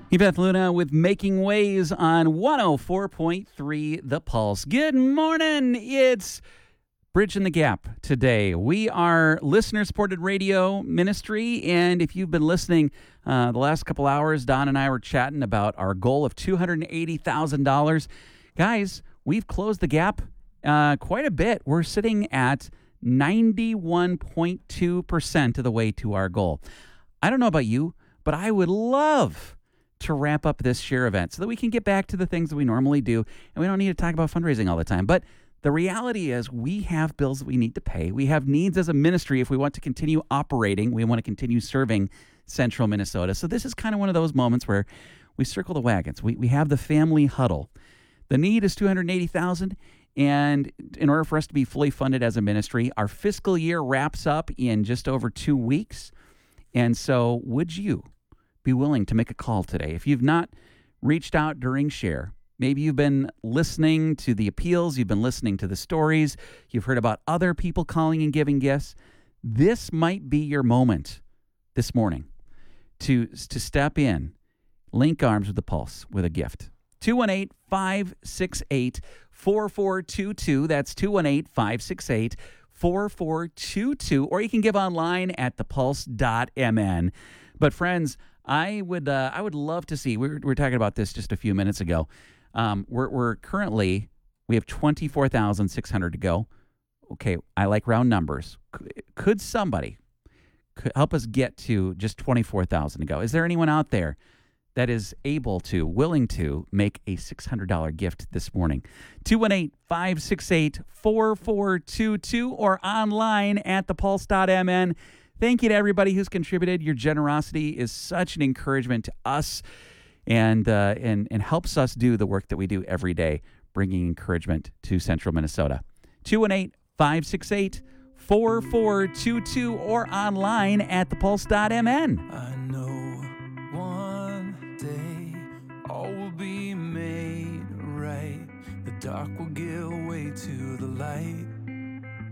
Beth Luna with Making Ways on 104.3 The Pulse. Good morning. It's Bridging the Gap today. We are listener-supported radio ministry, and if you've been listening the last couple hours, Don and I were chatting about our goal of $280,000. Guys, we've closed the gap quite a bit. We're sitting at 91.2% of the way to our goal. I don't know about you, but I would love to wrap up this share event so that we can get back to the things that we normally do, and we don't need to talk about fundraising all the time. But the reality is we have bills that we need to pay. We have needs as a ministry if we want to continue operating. We want to continue serving Central Minnesota. So this is kind of one of those moments where we circle the wagons. We have the family huddle. The need is $280,000, and in order for us to be fully funded as a ministry, our fiscal year wraps up in just over 2 weeks. And so would you be willing to make a call today? If you've not reached out during share, maybe you've been listening to the appeals, you've been listening to the stories, you've heard about other people calling and giving gifts, this might be your moment this morning to step in, link arms with the Pulse with a gift. 218-568-4422. That's 218-568-4422. Or you can give online at thepulse.mn. But friends, I would love to see. We were talking about this just a few minutes ago. We're currently, we have 24,600 to go. Okay, I like round numbers. Could somebody help us get to just 24,000 to go? Is there anyone out there that is willing to make a $600 gift this morning? 218-568-4422 or online at thepulse.mn. Thank you to everybody who's contributed. Your generosity is such an encouragement to us and helps us do the work that we do every day, bringing encouragement to Central Minnesota. 218-568-4422 or online at thepulse.mn. I know one day all will be made right. The dark will give way to the light.